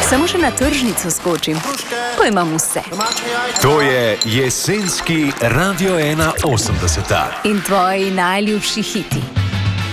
Samo še na tržnico skočim, pa imam vse. To je jesenski Radio 180. In tvoji najljubši hiti.